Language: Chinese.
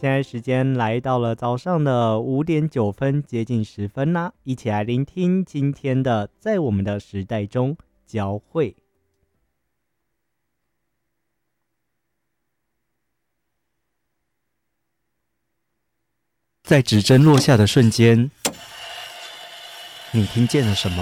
现在时间来到了早上的5点9分，接近10分啦，一起来聆听今天的在我们的时代中交汇。在指针落下的瞬间，你听见了什么？